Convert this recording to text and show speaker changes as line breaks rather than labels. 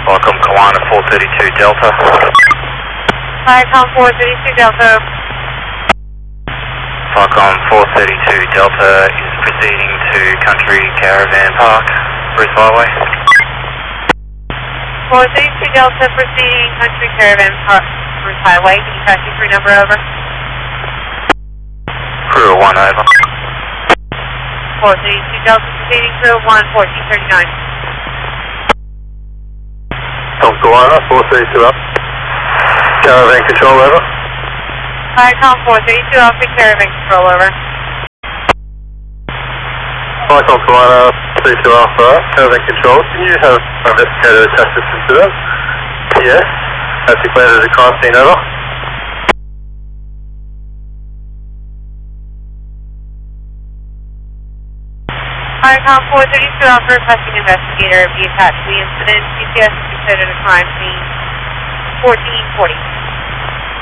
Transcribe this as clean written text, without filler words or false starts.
Welcome, Kiwana 432 Delta.
Viacom 432 Delta.
Viacom 432 Delta is proceeding to Country Caravan Park, Bruce Highway.
432 Delta proceeding Country Caravan Park, Bruce Highway. Can you pass your crew number over?
Crew 1 over.
432 Delta proceeding crew 1, 1439.
Tom Kiwana 432 up. Caravan control over.
Viacom 432 Alpha, Caravan control over.
Viacom Kiwana 32 Alpha, Caravan control. Can you have an investigator attach this incident? Yes. Has declared as a crime scene over.
Viacom 432 Alpha, requesting investigator be attached to the incident. CCS is considered a crime scene. 1440.